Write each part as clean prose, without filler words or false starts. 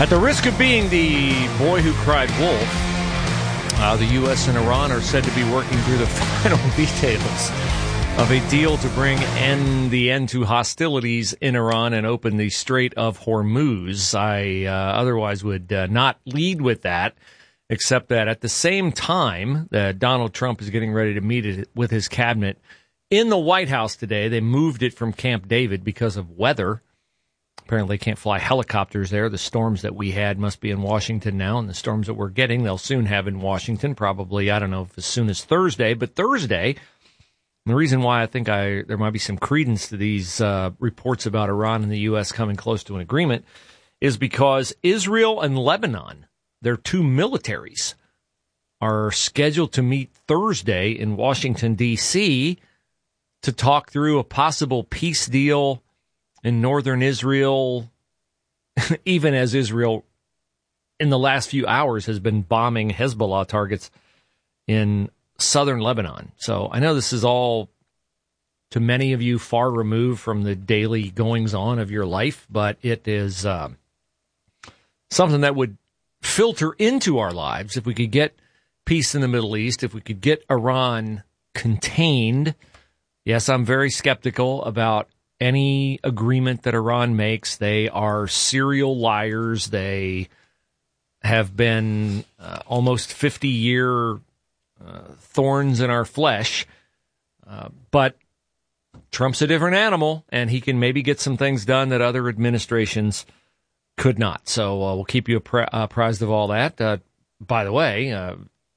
At the risk of being the boy who cried wolf, the U.S. and Iran are said to be working through the final details of a deal to bring the end to hostilities in Iran and open the Strait of Hormuz. I otherwise would not lead with that, except that at the same time that Donald Trump is getting ready to meet with his cabinet in the White House today. They moved it from Camp David because of weather. Apparently they can't fly helicopters there. The storms that we had must be in Washington now, and the storms that we're getting, they'll soon have in Washington, probably, I don't know if as soon as Thursday. But Thursday, the reason why I think there might be some credence to these reports about Iran and the U.S. coming close to an agreement is because Israel and Lebanon, their two militaries, are scheduled to meet Thursday in Washington, D.C., to talk through a possible peace deal in northern Israel, even as Israel in the last few hours has been bombing Hezbollah targets in southern Lebanon. So I know this is all, to many of you, far removed from the daily goings-on of your life, but it is something that would filter into our lives if we could get peace in the Middle East, if we could get Iran contained. Yes, I'm very skeptical about any agreement that Iran makes. They are serial liars. They have been almost 50-year thorns in our flesh. But Trump's a different animal, and he can maybe get some things done that other administrations could not. So we'll keep you apprised of all that. By the way,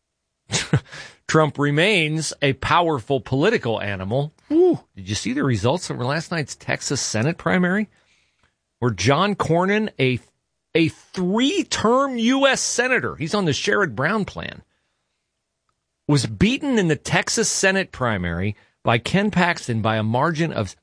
Trump remains a powerful political animal. Ooh, did you see the results of last night's Texas Senate primary? Where John Cornyn, a three-term U.S. senator, he's on the Sherrod Brown plan, was beaten in the Texas Senate primary by Ken Paxton by a margin of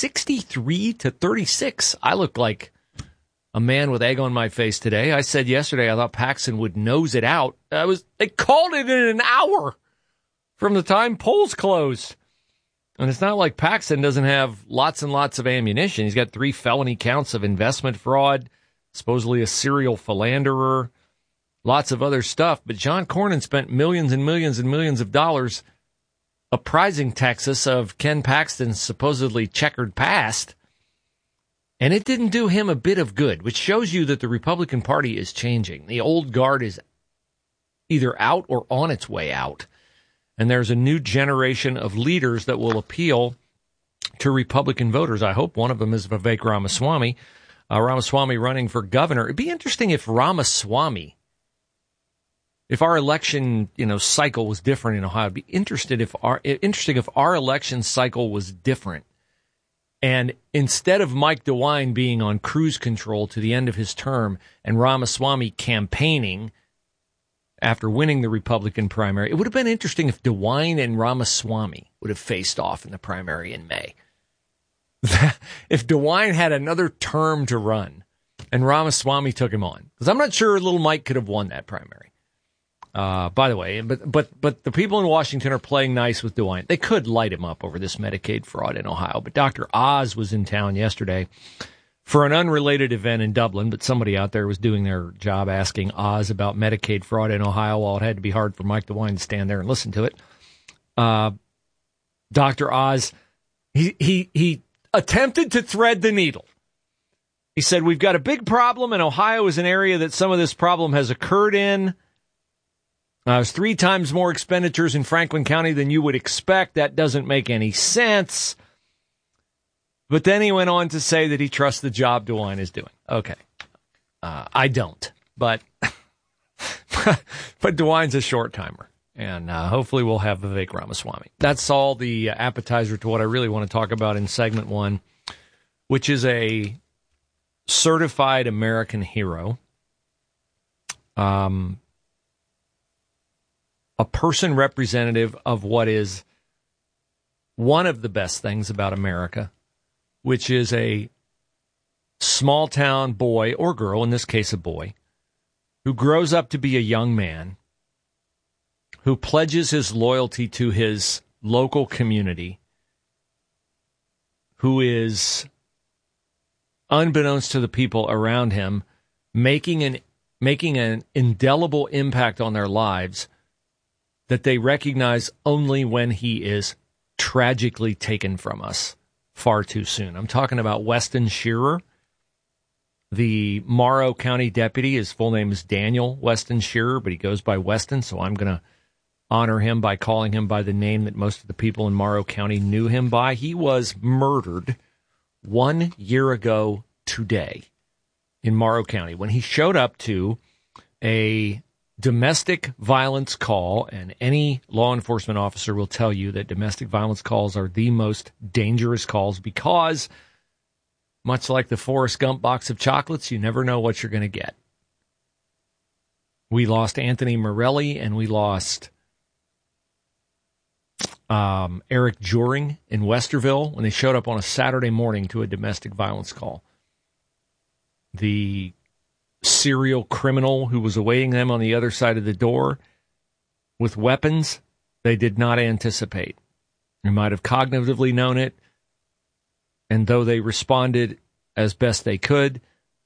63-36. I look like a man with egg on my face today. I said yesterday I thought Paxton would nose it out. They called it in an hour from the time polls closed. And it's not like Paxton doesn't have lots and lots of ammunition. He's got 3 felony counts of investment fraud, supposedly a serial philanderer, lots of other stuff. But John Cornyn spent millions and millions and millions of dollars apprising Texas of Ken Paxton's supposedly checkered past. And it didn't do him a bit of good, which shows you that the Republican Party is changing. The old guard is either out or on its way out. And there's a new generation of leaders that will appeal to Republican voters. I hope one of them is Vivek Ramaswamy. Ramaswamy running for governor. It'd be interesting if Ramaswamy, if our election, cycle was different in Ohio. It'd be interesting if our election cycle was different. And instead of Mike DeWine being on cruise control to the end of his term and Ramaswamy campaigning after winning the Republican primary, it would have been interesting if DeWine and Ramaswamy would have faced off in the primary in May. If DeWine had another term to run and Ramaswamy took him on, because I'm not sure little Mike could have won that primary. By the way, but the people in Washington are playing nice with DeWine. They could light him up over this Medicaid fraud in Ohio. But Dr. Oz was in town yesterday for an unrelated event in Dublin, but somebody out there was doing their job asking Oz about Medicaid fraud in Ohio, while it had to be hard for Mike DeWine to stand there and listen to it. Dr. Oz, he attempted to thread the needle. He said, we've got a big problem, and Ohio is an area that some of this problem has occurred in. There's 3 times more expenditures in Franklin County than you would expect. That doesn't make any sense. But then he went on to say that he trusts the job DeWine is doing. Okay. I don't. But DeWine's a short timer. And hopefully we'll have Vivek Ramaswamy. That's all the appetizer to what I really want to talk about in segment 1, which is a certified American hero. A person representative of what is one of the best things about America, which is a small town boy or girl, in this case a boy, who grows up to be a young man, who pledges his loyalty to his local community, who is, unbeknownst to the people around him, making an indelible impact on their lives that they recognize only when he is tragically taken from us far too soon. I'm talking about Weston Shearer, the Morrow County deputy. His full name is Daniel Weston Shearer, but he goes by Weston, so I'm going to honor him by calling him by the name that most of the people in Morrow County knew him by. He was murdered 1 year ago today in Morrow County when he showed up to a domestic violence call, and any law enforcement officer will tell you that domestic violence calls are the most dangerous calls because, much like the Forrest Gump box of chocolates, you never know what you're going to get. We lost Anthony Morelli, and we lost Eric Joring in Westerville when they showed up on a Saturday morning to a domestic violence call. The serial criminal who was awaiting them on the other side of the door with weapons they did not anticipate. They might have cognitively known it, and though they responded as best they could,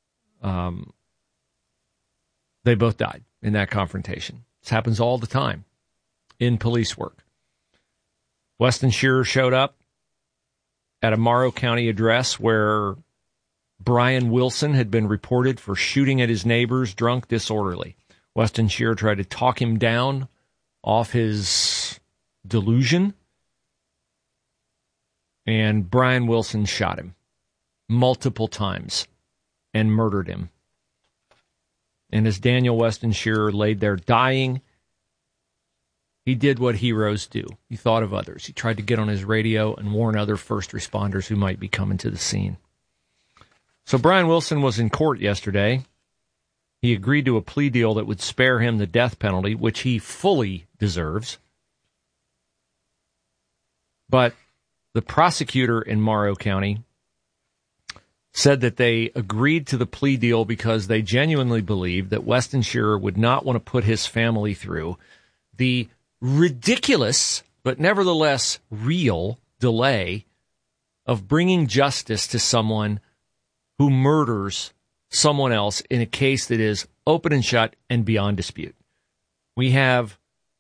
they both died in that confrontation. This happens all the time in police work. Weston Shearer showed up at a Morrow County address where Brian Wilson had been reported for shooting at his neighbors, drunk, disorderly. Weston Shearer tried to talk him down off his delusion, and Brian Wilson shot him multiple times and murdered him. And as Daniel Weston Shearer laid there dying, he did what heroes do. He thought of others. He tried to get on his radio and warn other first responders who might be coming to the scene. So Brian Wilson was in court yesterday. He agreed to a plea deal that would spare him the death penalty, which he fully deserves. But the prosecutor in Morrow County said that they agreed to the plea deal because they genuinely believed that Weston Shearer would not want to put his family through the ridiculous, but nevertheless real, delay of bringing justice to someone who murders someone else in a case that is open and shut and beyond dispute. We have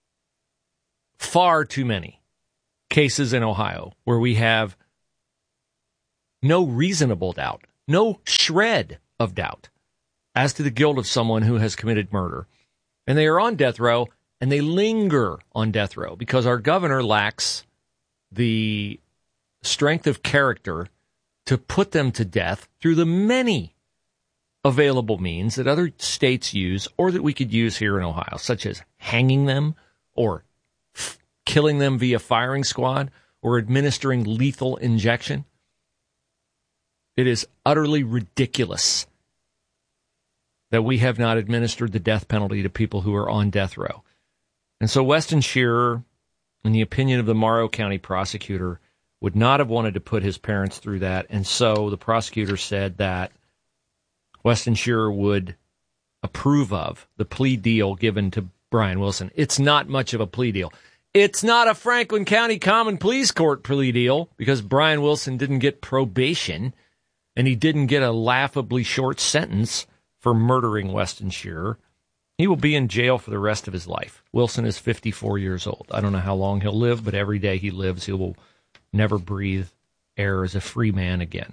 far too many cases in Ohio where we have no reasonable doubt, no shred of doubt as to the guilt of someone who has committed murder. And they are on death row, and they linger on death row because our governor lacks the strength of character to put them to death through the many available means that other states use or that we could use here in Ohio, such as hanging them or killing them via firing squad or administering lethal injection. It is utterly ridiculous that we have not administered the death penalty to people who are on death row. And so Weston Shearer, in the opinion of the Morrow County prosecutor, would not have wanted to put his parents through that. And so the prosecutor said that Weston Shearer would approve of the plea deal given to Brian Wilson. It's not much of a plea deal. It's not a Franklin County Common Pleas Court plea deal because Brian Wilson didn't get probation and he didn't get a laughably short sentence for murdering Weston Shearer. He will be in jail for the rest of his life. Wilson is 54 years old. I don't know how long he'll live, but every day he lives, he will never breathe air as a free man again.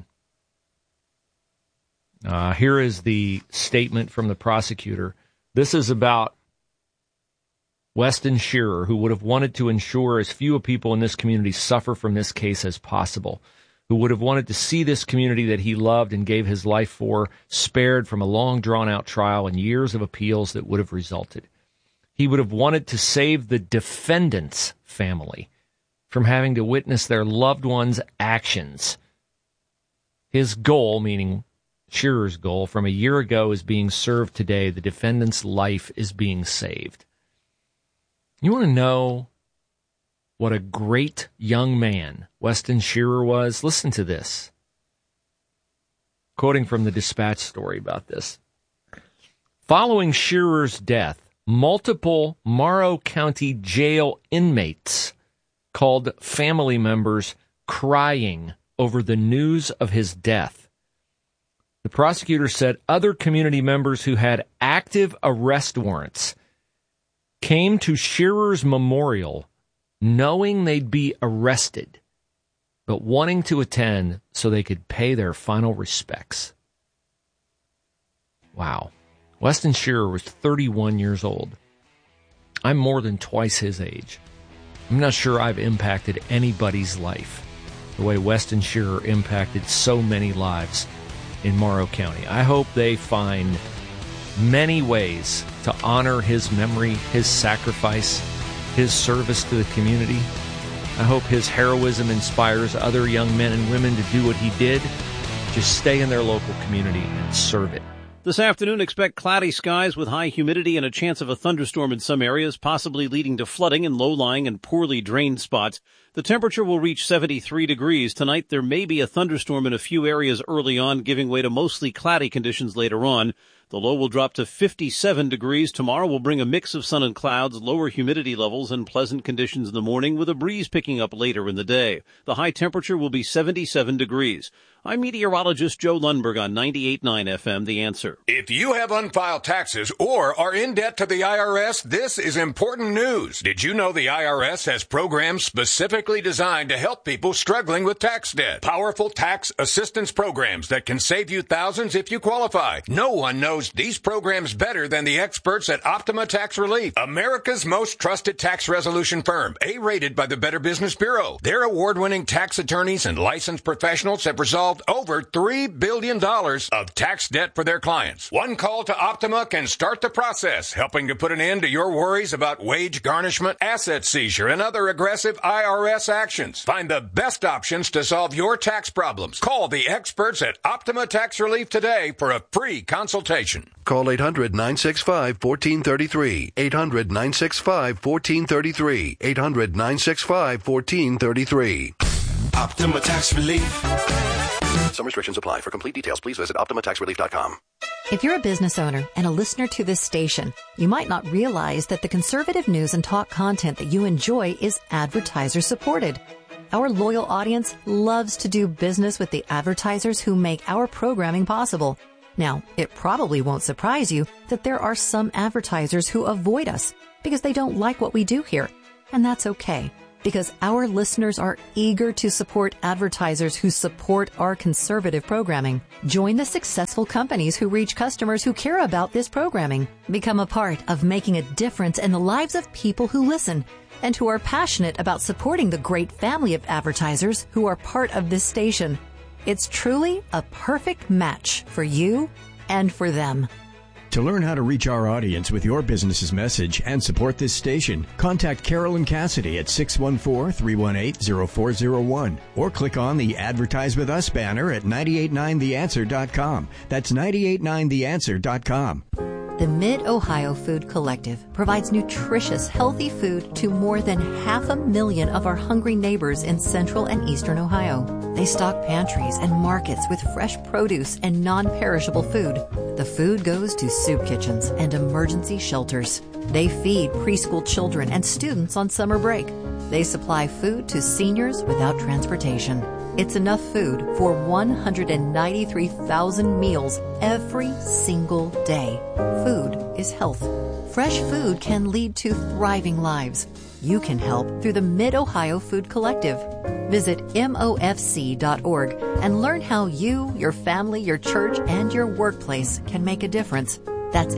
Here is the statement from the prosecutor. This is about Weston Shearer, who would have wanted to ensure as few people in this community suffer from this case as possible, who would have wanted to see this community that he loved and gave his life for spared from a long, drawn-out trial and years of appeals that would have resulted. He would have wanted to save the defendant's family from having to witness their loved one's actions. His goal, meaning Shearer's goal, from a year ago is being served today. The defendant's life is being saved. You want to know what a great young man Weston Shearer was? Listen to this. Quoting from the Dispatch story about this. Following Shearer's death, multiple Morrow County jail inmates called family members crying over the news of his death. The prosecutor said other community members who had active arrest warrants came to Shearer's memorial knowing they'd be arrested, but wanting to attend so they could pay their final respects. Wow. Weston Shearer was 31 years old. I'm more than twice his age. I'm not sure I've impacted anybody's life the way Weston Shearer impacted so many lives in Morrow County. I hope they find many ways to honor his memory, his sacrifice, his service to the community. I hope his heroism inspires other young men and women to do what he did. Just stay in their local community and serve it. This afternoon, expect cloudy skies with high humidity and a chance of a thunderstorm in some areas, possibly leading to flooding in low-lying and poorly drained spots. The temperature will reach 73 degrees. Tonight, there may be a thunderstorm in a few areas early on, giving way to mostly cloudy conditions later on. The low will drop to 57 degrees. Tomorrow will bring a mix of sun and clouds, lower humidity levels, and pleasant conditions in the morning with a breeze picking up later in the day. The high temperature will be 77 degrees. I'm meteorologist Joe Lundberg on 98.9 FM, The Answer. If you have unfiled taxes or are in debt to the IRS, this is important news. Did you know the IRS has programs specifically designed to help people struggling with tax debt? Powerful tax assistance programs that can save you thousands if you qualify. No one knows these programs better than the experts at Optima Tax Relief, America's most trusted tax resolution firm, A-rated by the Better Business Bureau. Their award-winning tax attorneys and licensed professionals have resolved over $3 billion of tax debt for their clients. One call to Optima can start the process, helping to put an end to your worries about wage garnishment, asset seizure, and other aggressive IRS actions. Find the best options to solve your tax problems. Call the experts at Optima Tax Relief today for a free consultation. Call 800-965-1433. 800-965-1433. 800-965-1433. Optima Tax Relief. Some restrictions apply. For complete details, please visit OptimaTaxRelief.com. If you're a business owner and a listener to this station, you might not realize that the conservative news and talk content that you enjoy is advertiser supported. Our loyal audience loves to do business with the advertisers who make our programming possible. Now, it probably won't surprise you that there are some advertisers who avoid us because they don't like what we do here. And that's okay, because our listeners are eager to support advertisers who support our conservative programming. Join the successful companies who reach customers who care about this programming. Become a part of making a difference in the lives of people who listen and who are passionate about supporting the great family of advertisers who are part of this station. It's truly a perfect match for you and for them. To learn how to reach our audience with your business's message and support this station, contact Carolyn Cassidy at 614-318-0401 or click on the Advertise With Us banner at 989theanswer.com. That's 989theanswer.com. The Mid-Ohio Food Collective provides nutritious, healthy food to more than 500,000 of our hungry neighbors in central and eastern Ohio. They stock pantries and markets with fresh produce and non-perishable food. The food goes to soup kitchens and emergency shelters. They feed preschool children and students on summer break. They supply food to seniors without transportation. It's enough food for 193,000 meals every single day. Food is health. Fresh food can lead to thriving lives. You can help through the Mid-Ohio Food Collective. Visit MOFC.org and learn how you, your family, your church, and your workplace can make a difference. That's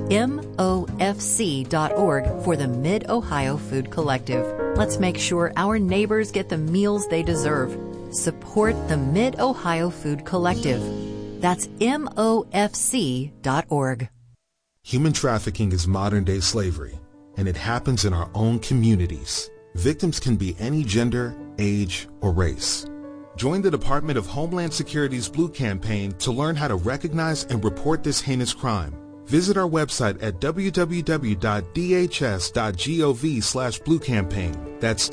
MOFC.org for the Mid-Ohio Food Collective. Let's make sure our neighbors get the meals they deserve. Support the Mid-Ohio Food Collective. That's MOFC.org. Human trafficking is modern-day slavery, and it happens in our own communities. Victims can be any gender, age, or race. Join the Department of Homeland Security's Blue Campaign to learn how to recognize and report this heinous crime. Visit our website at www.dhs.gov/bluecampaign. That's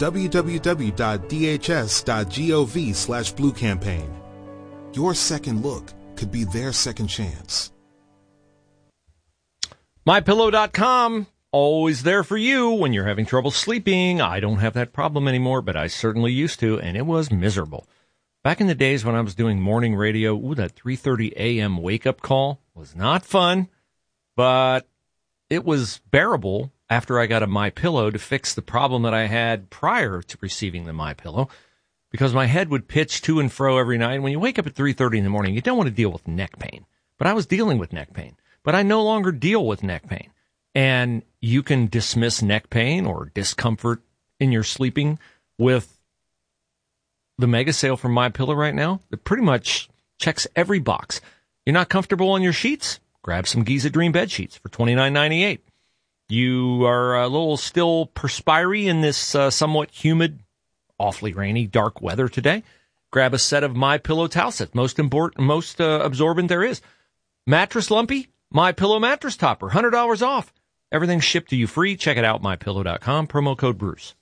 www.dhs.gov/bluecampaign. Your second look could be their second chance. MyPillow.com, always there for you when you're having trouble sleeping. I don't have that problem anymore, but I certainly used to, and it was miserable. Back in the days when I was doing morning radio, that 3:30 a.m. wake-up call was not fun, but it was bearable after I got a MyPillow to fix the problem that I had prior to receiving the MyPillow, because my head would pitch to and fro every night. When you wake up at 3:30 in the morning, you don't want to deal with neck pain. But I was dealing with neck pain. But I no longer deal with neck pain. And you can dismiss neck pain or discomfort in your sleeping with the mega sale from MyPillow right now. It pretty much checks every box. You're not comfortable on your sheets? Grab some Giza Dream bed sheets for $29.98. You are a little still perspiry in this somewhat humid, awfully rainy, dark weather today. Grab a set of MyPillow towel sets, most absorbent there is. Mattress lumpy? MyPillow mattress topper, $100 off. Everything's shipped to you free. Check it out, MyPillow.com. Promo code Bruce.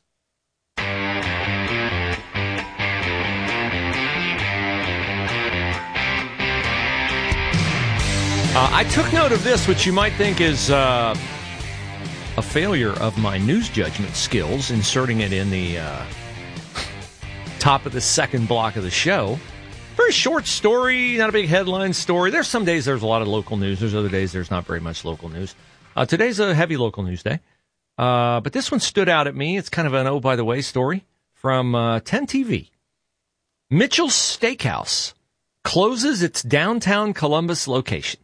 I took note of this, which you might think is a failure of my news judgment skills, inserting it in the top of the second block of the show. Very short story, not a big headline story. There's some days there's a lot of local news. There's other days there's not very much local news. Today's a heavy local news day. But this one stood out at me. It's kind of an oh, by the way story from 10 TV. Mitchell's Steakhouse closes its downtown Columbus location.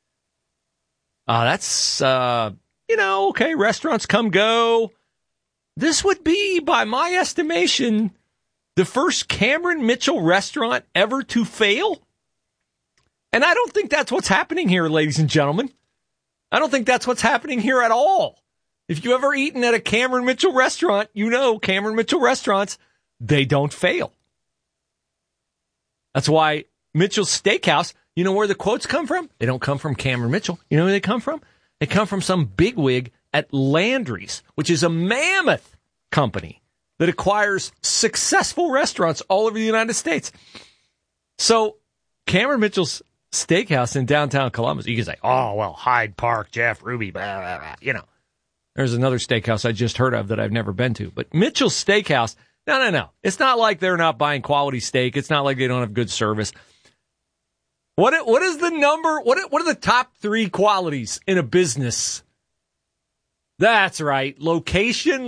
That's, okay, restaurants come, go. This would be, by my estimation, the first Cameron Mitchell restaurant ever to fail. And I don't think that's what's happening here, ladies and gentlemen. I don't think that's what's happening here at all. If you ever eaten at a Cameron Mitchell restaurant, you know Cameron Mitchell restaurants, they don't fail. That's why Mitchell's Steakhouse, you know where the quotes come from? They don't come from Cameron Mitchell. You know where they come from? They come from some bigwig at Landry's, which is a mammoth company that acquires successful restaurants all over the United States. So Cameron Mitchell's Steakhouse in downtown Columbus, you can say, oh, well, Hyde Park, Jeff Ruby, blah, blah, blah. There's another steakhouse I just heard of that I've never been to. But Mitchell's Steakhouse, no. It's not like they're not buying quality steak. It's not like they don't have good service. What is the number? What are the top 3 qualities in a business? That's right. Location.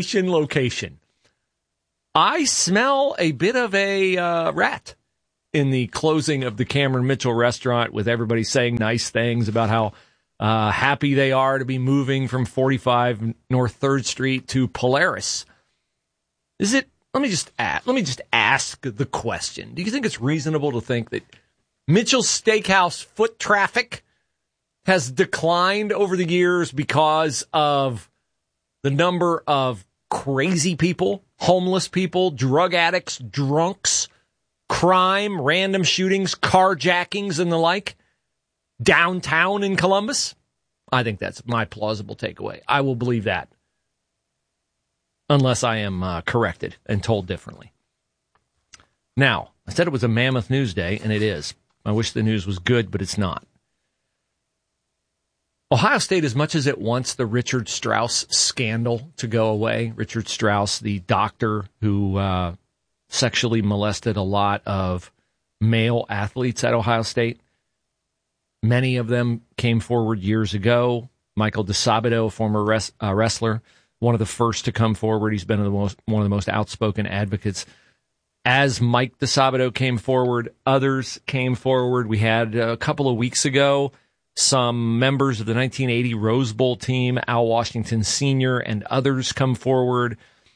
I smell a bit of a rat in the closing of the Cameron Mitchell restaurant, with everybody saying nice things about how happy they are to be moving from 45 North 3rd Street to Polaris. Is it? Let me just ask the question. Do you think it's reasonable to think that Mitchell's Steakhouse foot traffic has declined over the years because of the number of crazy people, homeless people, drug addicts, drunks, crime, random shootings, carjackings, and the like downtown in Columbus? I think that's my plausible takeaway. I will believe that, unless I am corrected and told differently. Now, I said it was a mammoth news day, and it is. I wish the news was good, but it's not. Ohio State, as much as it wants the Richard Strauss scandal to go away, Richard Strauss, the doctor who sexually molested a lot of male athletes at Ohio State, many of them came forward years ago. Michael DeSabato, a former wrestler, one of the first to come forward. He's been one of the most outspoken advocates. As Mike DeSabato came forward, others came forward. We had a couple of weeks ago some members of the 1980 Rose Bowl team, Al Washington Sr. and others come forward.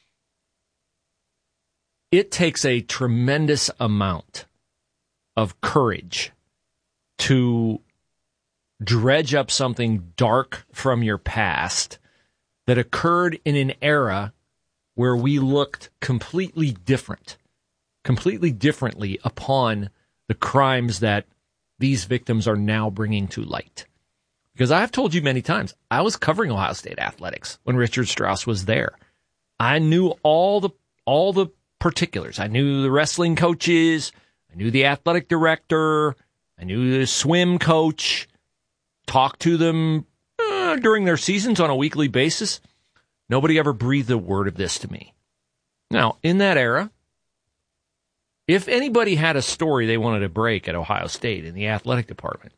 It takes a tremendous amount of courage to dredge up something dark from your past that occurred in an era where we looked completely differently upon the crimes that these victims are now bringing to light. Because I've told you many times, I was covering Ohio State athletics when Richard Strauss was there. I knew all the particulars. I knew the wrestling coaches. I knew the athletic director. I knew the swim coach. Talked to them during their seasons on a weekly basis. Nobody ever breathed a word of this to me. Now, in that era, If anybody had a story they wanted to break at Ohio State in the athletic department,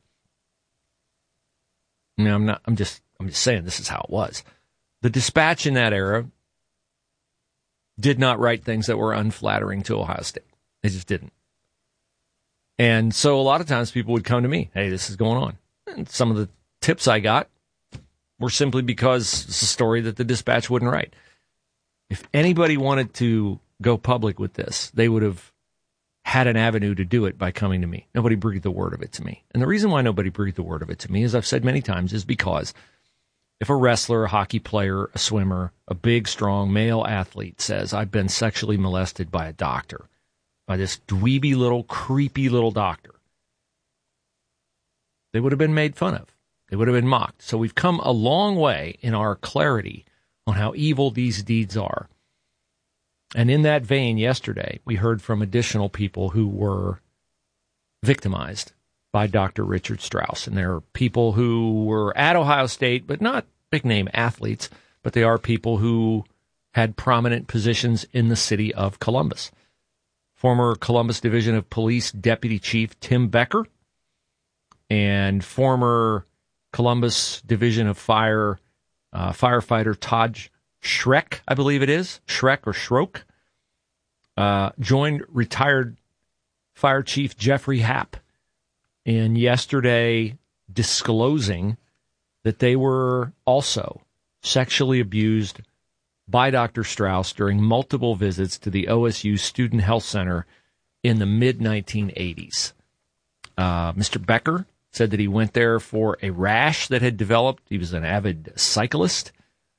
I'm just saying this is how it was. The Dispatch in that era did not write things that were unflattering to Ohio State. They just didn't. And so a lot of times people would come to me, hey, this is going on. And some of the tips I got were simply because it's a story that the Dispatch wouldn't write. If anybody wanted to go public with this, they would have had an avenue to do it by coming to me. Nobody breathed a word of it to me. And the reason why nobody breathed a word of it to me, as I've said many times, is because if a wrestler, a hockey player, a swimmer, a big, strong male athlete says, I've been sexually molested by a doctor, by this dweeby little, creepy little doctor, they would have been made fun of. They would have been mocked. So we've come a long way in our clarity on how evil these deeds are. And in that vein, yesterday, we heard from additional people who were victimized by Dr. Richard Strauss. And there are people who were at Ohio State, but not big-name athletes, but they are people who had prominent positions in the city of Columbus. Former Columbus Division of Police Deputy Chief Tim Becker and former Columbus Division of Fire firefighter Todd Schreck, I believe it is, Schreck or Schrock, joined retired Fire Chief Jeffrey Happ in yesterday disclosing that they were also sexually abused by Dr. Strauss during multiple visits to the OSU Student Health Center in the mid-1980s. Mr. Becker said that he went there for a rash that had developed. He was an avid cyclist,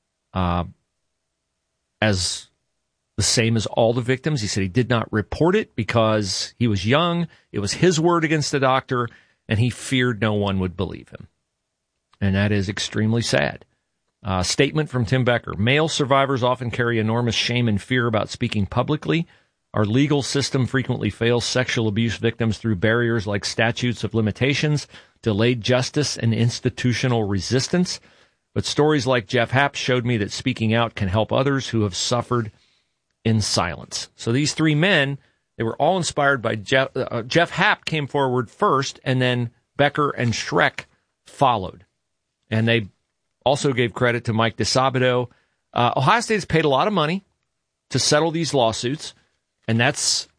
as the same as all the victims. He said he did not report it because he was young. It was his word against the doctor, and he feared no one would believe him. And that is extremely sad. Statement from Tim Becker. Male survivors often carry enormous shame and fear about speaking publicly. Our legal system frequently fails sexual abuse victims through barriers like statutes of limitations, delayed justice, and institutional resistance. But stories like Jeff Happ showed me that speaking out can help others who have suffered in silence. So these three men, they were all inspired by Jeff. Jeff Happ came forward first, and then Becker and Schreck followed. And they also gave credit to Mike DeSabato. Ohio State has paid a lot of money to settle these lawsuits, and that's,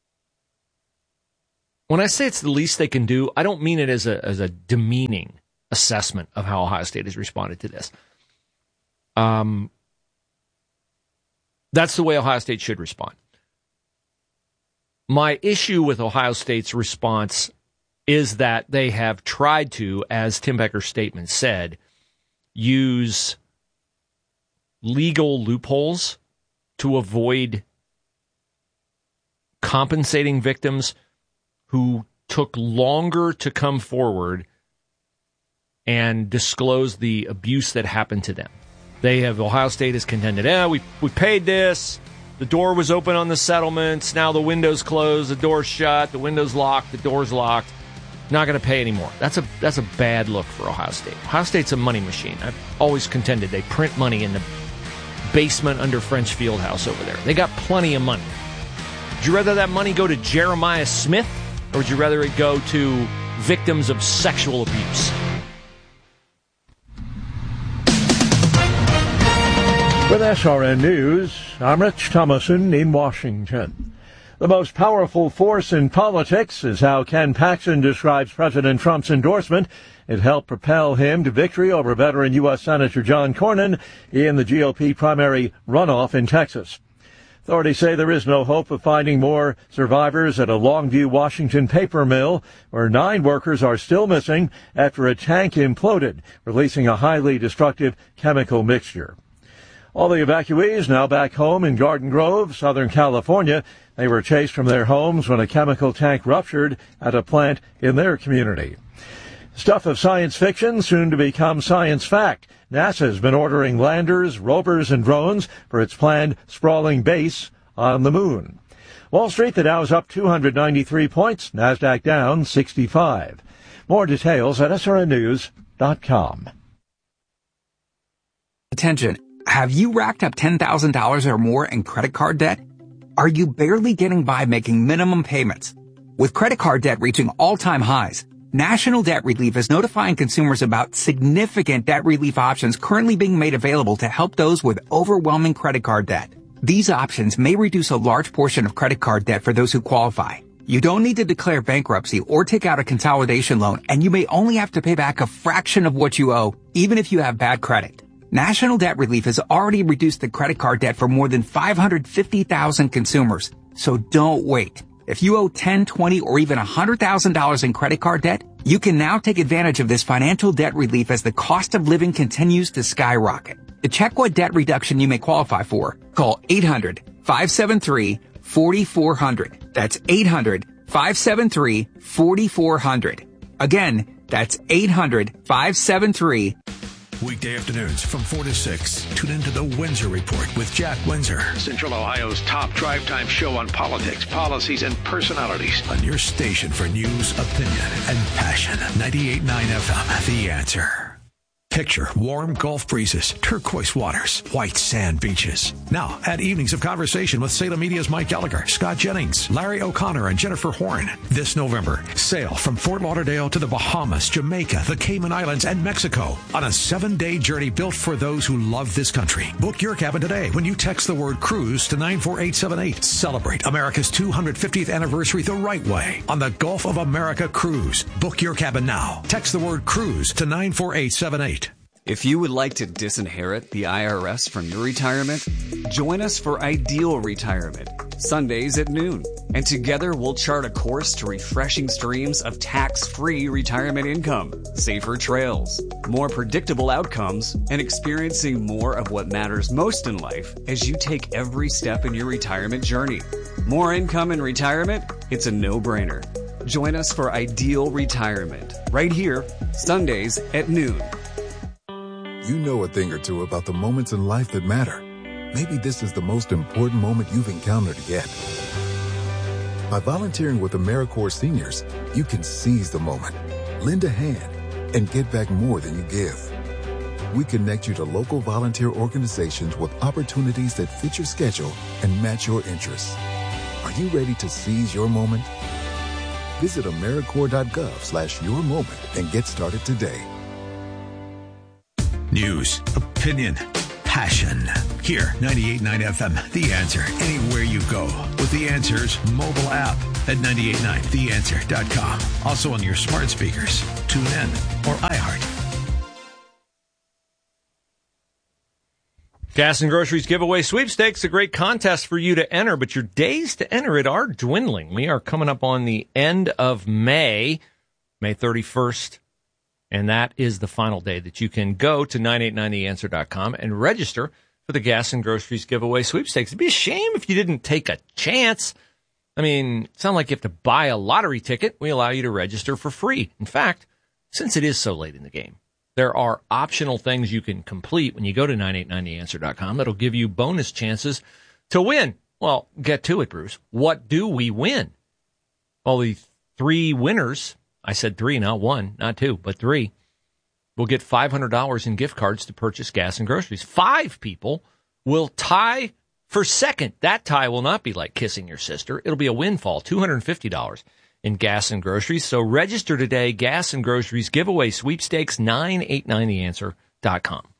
when I say it's the least they can do, I don't mean it as a demeaning assessment of how Ohio State has responded to this. That's the way Ohio State should respond. My issue with Ohio State's response is that they have tried to, as Tim Becker's statement said, use legal loopholes to avoid compensating victims who took longer to come forward and disclose the abuse that happened to them. Ohio State has contended, we paid this, the door was open on the settlements, now the window's closed, the door's shut, the window's locked, the door's locked, not going to pay anymore. That's a bad look for Ohio State. Ohio State's a money machine. I've always contended they print money in the basement under French Fieldhouse over there. They got plenty of money. Would you rather that money go to Jeremiah Smith, or would you rather it go to victims of sexual abuse? With SRN News, I'm Rich Thomason in Washington. The most powerful force in politics is how Ken Paxton describes President Trump's endorsement. It helped propel him to victory over veteran U.S. Senator John Cornyn in the GOP primary runoff in Texas. Authorities say there is no hope of finding more survivors at a Longview, Washington paper mill, where 9 workers are still missing after a tank imploded, releasing a highly destructive chemical mixture. All the evacuees now back home in Garden Grove, Southern California. They were chased from their homes when a chemical tank ruptured at a plant in their community. Stuff of science fiction soon to become science fact. NASA has been ordering landers, rovers, and drones for its planned sprawling base on the moon. Wall Street, the Dow's up 293 points, NASDAQ down 65. More details at srnnews.com. Attention. Have you racked up $10,000 or more in credit card debt? Are you barely getting by making minimum payments? With credit card debt reaching all-time highs, National Debt Relief is notifying consumers about significant debt relief options currently being made available to help those with overwhelming credit card debt. These options may reduce a large portion of credit card debt for those who qualify. You don't need to declare bankruptcy or take out a consolidation loan, and you may only have to pay back a fraction of what you owe, even if you have bad credit. National Debt Relief has already reduced the credit card debt for more than 550,000 consumers. So don't wait. If you owe $10, $20, or even $100,000 in credit card debt, you can now take advantage of this financial debt relief as the cost of living continues to skyrocket. To check what debt reduction you may qualify for, call 800-573-4400. That's 800-573-4400. Again, that's 800-573-4400. Weekday afternoons from 4 to 6. Tune into The Windsor Report with Jack Windsor. Central Ohio's top drive time show on politics, policies, and personalities. On your station for news, opinion, and passion. 98.9 FM, The Answer. Picture warm Gulf breezes, turquoise waters, white sand beaches. Now, add evenings of conversation with Salem Media's Mike Gallagher, Scott Jennings, Larry O'Connor, and Jennifer Horn. This November, sail from Fort Lauderdale to the Bahamas, Jamaica, the Cayman Islands, and Mexico on a 7-day journey built for those who love this country. Book your cabin today when you text the word cruise to 94878. Celebrate America's 250th anniversary the right way on the Gulf of America Cruise. Book your cabin now. Text the word cruise to 94878. If you would like to disinherit the IRS from your retirement, join us for Ideal Retirement, Sundays at noon. And together we'll chart a course to refreshing streams of tax-free retirement income, safer trails, more predictable outcomes, and experiencing more of what matters most in life as you take every step in your retirement journey. More income in retirement? It's a no-brainer. Join us for Ideal Retirement, right here, Sundays at noon. You know a thing or two about the moments in life that matter. Maybe this is the most important moment you've encountered yet. By volunteering with AmeriCorps Seniors, you can seize the moment, lend a hand, and get back more than you give. We connect you to local volunteer organizations with opportunities that fit your schedule and match your interests. Are you ready to seize your moment? Visit AmeriCorps.gov/your moment and get started today. News, opinion, passion. Here, 98.9 FM, The Answer. Anywhere you go with The Answer's mobile app at 989theanswer.com. Also on your smart speakers, TuneIn, or iHeart. Gas and Groceries Giveaway Sweepstakes, a great contest for you to enter, but your days to enter it are dwindling. We are coming up on the end of May 31st. And that is the final day that you can go to 989theanswer.com and register for the Gas and Groceries Giveaway Sweepstakes. It'd be a shame if you didn't take a chance. I mean, it's not like you have to buy a lottery ticket. We allow you to register for free. In fact, since it is so late in the game, there are optional things you can complete when you go to 989theanswer.com that'll give you bonus chances to win. Well, get to it, Bruce. What do we win? Well, the 3 winners, I said 3, not 1, not 2, but 3, will get $500 in gift cards to purchase gas and groceries. 5 people will tie for second. That tie will not be like kissing your sister. It'll be a windfall, $250 in gas and groceries. So register today, Gas and Groceries Giveaway Sweepstakes, 989theanswer.com.